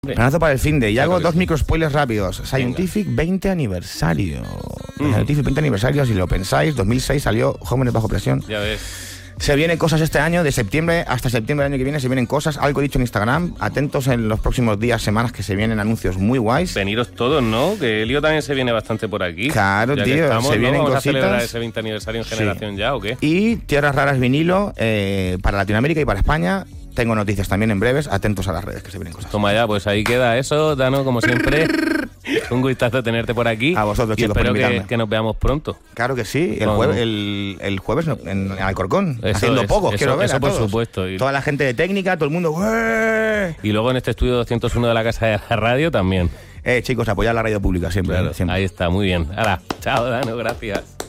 Planazo para el finde. Y hago dos sí. micro spoilers rápidos. Scientific 20 aniversario. Scientific 20 aniversario, si lo pensáis, 2006 salió Jóvenes bajo presión. Ya ves. Se vienen cosas este año, de septiembre hasta septiembre del año que viene se vienen cosas. Algo he dicho en Instagram. Atentos en los próximos días, semanas, que se vienen anuncios muy guays. Veniros todos, ¿no? Que Elio también se viene bastante por aquí. Claro, ya que tío, estamos, se ¿no? vienen ¿Vamos cositas. a celebrar ese 20 aniversario en Generación ya o qué? Y Tierras Raras vinilo para Latinoamérica y para España. Tengo noticias también en breves. Atentos a las redes, que se vienen cosas. Toma ya, pues ahí queda eso, Dano, como siempre. Un gustazo tenerte por aquí. A vosotros, y chicos, por espero invitarme. que nos veamos pronto. Claro que sí, el jueves en Alcorcón, Eso haciendo es, pocos, eso- quiero ver eso a por todos. supuesto. Y- Toda la gente de técnica, todo el mundo. ¡Ué! Y luego en este estudio 201 de la Casa de la Radio también. Chicos, apoyar la radio pública siempre. Claro, siempre. ahí está, muy bien. Hala, chao, Dano, gracias.